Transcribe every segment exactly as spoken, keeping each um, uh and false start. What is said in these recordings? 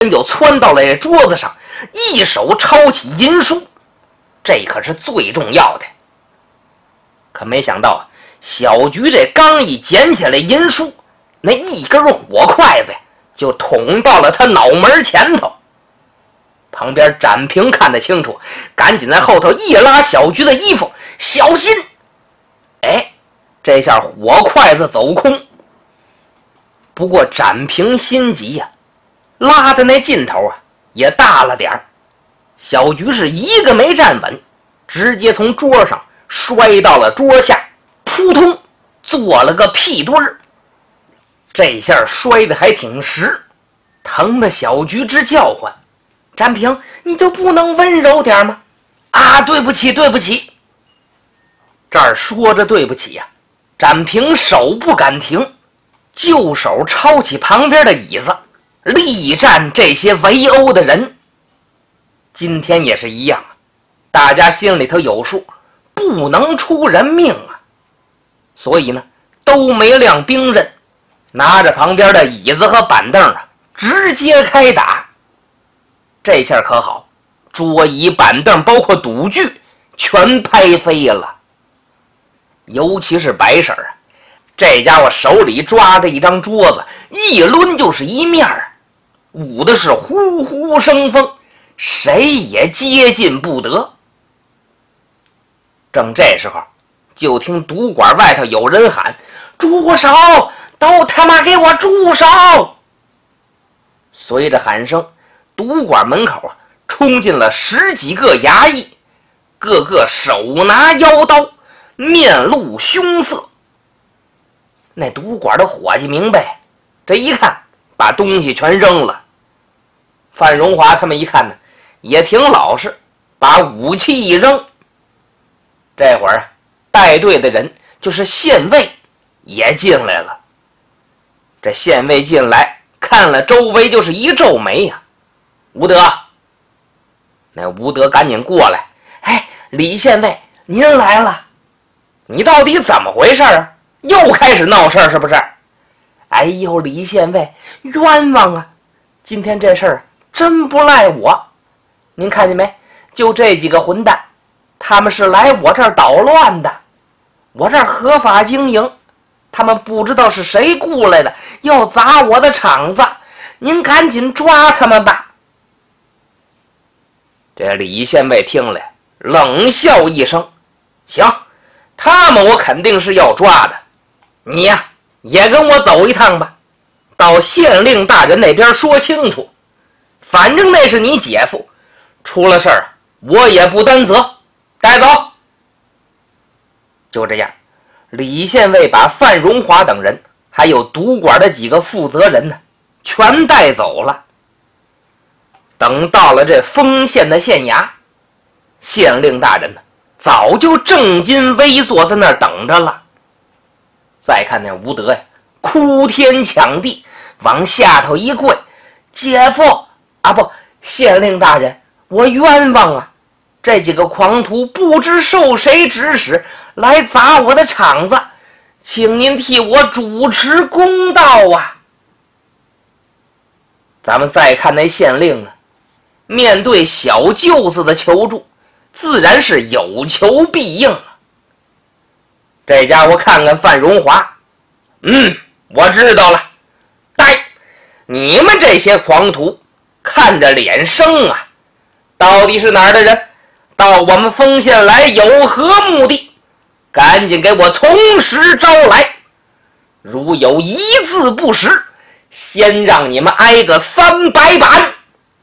就窜到了这桌子上，一手抄起银书，这可是最重要的。可没想到啊，小菊这刚一捡起来银书，那一根火筷子呀就捅到了他脑门前头。旁边展平看得清楚，赶紧在后头一拉小菊的衣服，小心！哎，这下火筷子走空。不过展平心急呀、啊，拉的那劲头啊也大了点儿。小菊是一个没站稳，直接从桌上摔到了桌下，扑通做了个屁墩儿。这下摔得还挺实，疼得小菊直叫唤。展平，你就不能温柔点吗？啊，对不起对不起。这儿说着对不起呀、啊，展平手不敢停，就手抄起旁边的椅子，力战这些围殴的人。今天也是一样啊，大家心里头有数，不能出人命啊，所以呢都没亮兵刃，拿着旁边的椅子和板凳啊直接开打。这下可好，桌椅板凳包括赌具全拍飞了。尤其是白婶儿啊，这家伙手里抓着一张桌子，一抡就是一面啊，舞的是呼呼生风，谁也接近不得。正这时候，就听赌馆外头有人喊：“住手！都他妈给我住手！”随着喊声，赌馆门口啊冲进了十几个衙役，个个手拿腰刀，面露凶色。那赌馆的伙计明白，这一看把东西全扔了。范荣华他们一看呢，也挺老实，把武器一扔。这会儿啊，带队的人就是县尉也进来了。这县尉进来看了周围，就是一皱眉呀、啊。吴德，那吴德赶紧过来，哎，李县尉您来了，你到底怎么回事啊？又开始闹事是不是？哎呦，李县尉冤枉啊！今天这事儿真不赖我，您看见没？就这几个混蛋，他们是来我这儿捣乱的，我这儿合法经营，他们不知道是谁雇来的，要砸我的场子，您赶紧抓他们吧。这李县尉听了冷笑一声，行，他们我肯定是要抓的，你呀也跟我走一趟吧，到县令大人那边说清楚，反正那是你姐夫，出了事儿我也不担责，带走。就这样，李县尉把范荣华等人还有赌馆的几个负责人呢全带走了。等到了这丰县的县衙，县令大人呢早就正襟危坐在那儿等着了。再看那吴德呀，哭天抢地往下头一跪，姐夫啊，不，县令大人，我冤枉啊！这几个狂徒不知受谁指使来砸我的场子，请您替我主持公道啊！咱们再看那县令啊，面对小舅子的求助，自然是有求必应啊。这家伙看看范荣华，嗯，我知道了，呆，你们这些狂徒看着脸生啊，到底是哪儿的人？到我们丰县来有何目的？赶紧给我从实招来，如有一字不实，先让你们挨个三百板。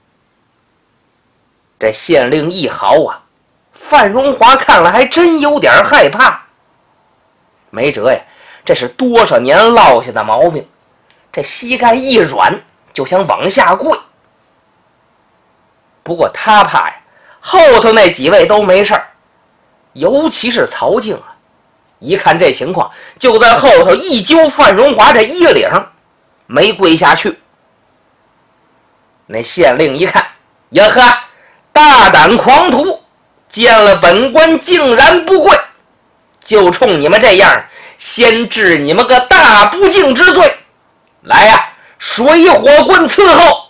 这县令一嚎啊，范荣华看了还真有点害怕。没辙呀，这是多少年落下的毛病，这膝盖一软就想往下跪。不过他怕呀，后头那几位都没事儿，尤其是曹静啊，一看这情况，就在后头一揪范荣华这衣领，没跪下去。那县令一看，呀呵，大胆狂徒，见了本官竟然不跪，就冲你们这样，先治你们个大不敬之罪。来呀、啊，水火棍伺候。